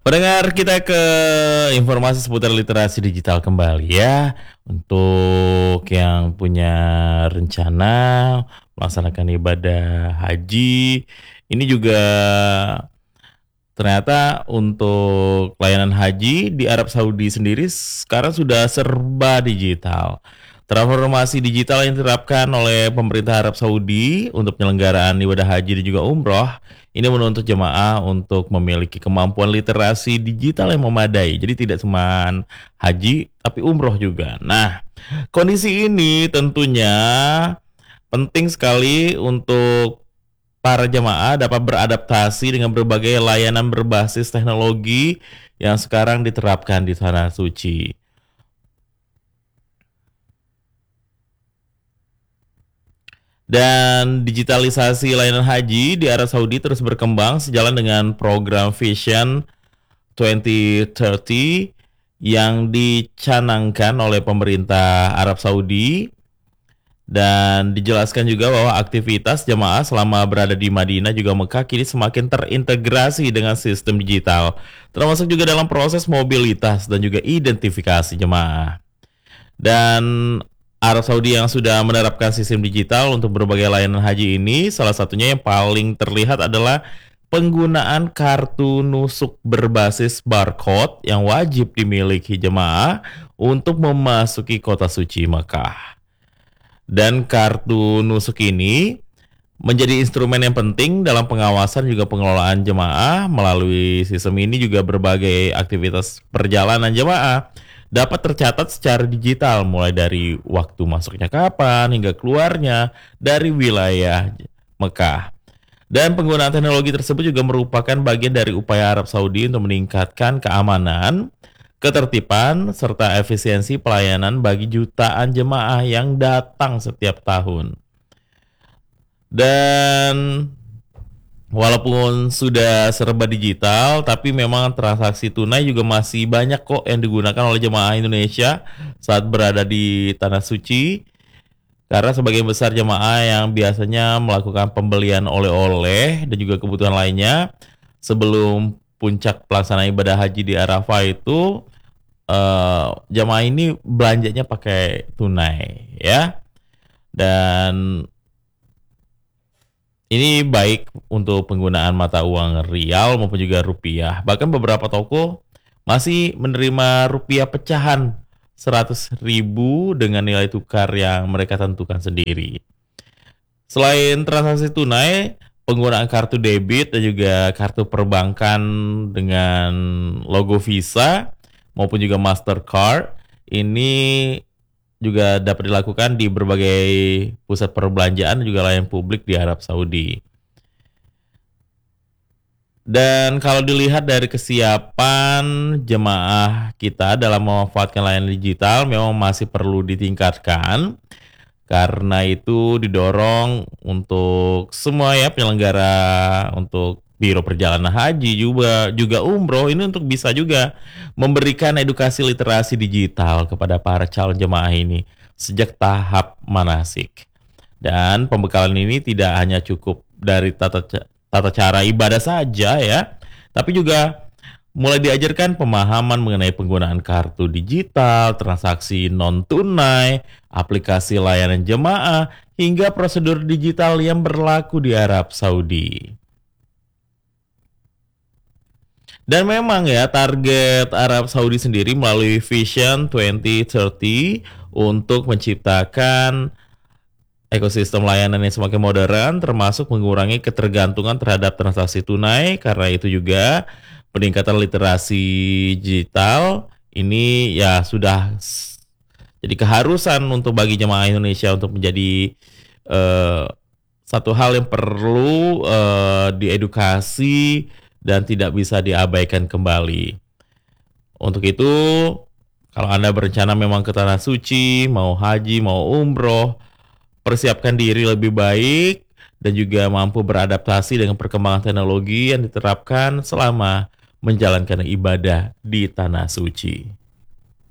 Pendengar, kita ke informasi seputar literasi digital kembali ya. Untuk yang punya rencana melaksanakan ibadah haji, ini juga ternyata untuk layanan haji di Arab Saudi sendiri sekarang sudah serba digital. Transformasi digital yang diterapkan oleh pemerintah Arab Saudi untuk penyelenggaraan ibadah haji dan juga umroh ini menuntut jemaah untuk memiliki kemampuan literasi digital yang memadai. Jadi tidak cuma haji tapi umroh juga. Nah, kondisi ini tentunya penting sekali untuk para jemaah dapat beradaptasi dengan berbagai layanan berbasis teknologi yang sekarang diterapkan di Tanah Suci. Dan digitalisasi layanan haji di Arab Saudi terus berkembang sejalan dengan program Vision 2030 yang dicanangkan oleh pemerintah Arab Saudi. Dan dijelaskan juga bahwa aktivitas jemaah selama berada di Madinah juga Mekah kini semakin terintegrasi dengan sistem digital, termasuk juga dalam proses mobilitas dan juga identifikasi jemaah. Dan Arab Saudi yang sudah menerapkan sistem digital untuk berbagai layanan haji ini, salah satunya yang paling terlihat adalah penggunaan kartu nusuk berbasis barcode yang wajib dimiliki jemaah untuk memasuki kota suci Mekah. Dan kartu nusuk ini menjadi instrumen yang penting dalam pengawasan juga pengelolaan jemaah. Melalui sistem ini juga berbagai aktivitas perjalanan jemaah dapat tercatat secara digital, mulai dari waktu masuknya kapan hingga keluarnya dari wilayah Mekah. Dan penggunaan teknologi tersebut juga merupakan bagian dari upaya Arab Saudi untuk meningkatkan keamanan, ketertiban, serta efisiensi pelayanan bagi jutaan jemaah yang datang setiap tahun. Dan walaupun sudah serba digital, tapi memang transaksi tunai juga masih banyak kok yang digunakan oleh jemaah Indonesia saat berada di Tanah Suci. Karena sebagian besar jemaah yang biasanya melakukan pembelian oleh-oleh dan juga kebutuhan lainnya sebelum puncak pelaksanaan ibadah haji di Arafah itu jamaah ini belanjanya pakai tunai ya. Dan ini baik untuk penggunaan mata uang rial maupun juga rupiah. Bahkan beberapa toko masih menerima rupiah pecahan 100.000 dengan nilai tukar yang mereka tentukan sendiri. Selain transaksi tunai, penggunaan kartu debit dan juga kartu perbankan dengan logo Visa maupun juga Mastercard ini juga dapat dilakukan di berbagai pusat perbelanjaan dan juga layanan publik di Arab Saudi. Dan kalau dilihat dari kesiapan jemaah kita dalam memanfaatkan layanan digital memang masih perlu ditingkatkan. Karena itu didorong untuk semua ya penyelenggara, untuk Biro Perjalanan Haji juga umroh ini untuk bisa juga memberikan edukasi literasi digital kepada para calon jemaah ini sejak tahap manasik. Dan pembekalan ini tidak hanya cukup dari tata cara ibadah saja ya, tapi juga mulai diajarkan pemahaman mengenai penggunaan kartu digital, transaksi non-tunai, aplikasi layanan jemaah, hingga prosedur digital yang berlaku di Arab Saudi. Dan memang ya target Arab Saudi sendiri melalui Vision 2030 untuk menciptakan ekosistem layanan yang semakin modern termasuk mengurangi ketergantungan terhadap transaksi tunai. Karena itu juga peningkatan literasi digital ini ya sudah jadi keharusan untuk bagi jemaah Indonesia untuk menjadi satu hal yang perlu diedukasi dan tidak bisa diabaikan kembali. Untuk itu, kalau Anda berencana memang ke Tanah Suci, mau haji, mau umroh, persiapkan diri lebih baik dan juga mampu beradaptasi dengan perkembangan teknologi yang diterapkan selama menjalankan ibadah di Tanah Suci.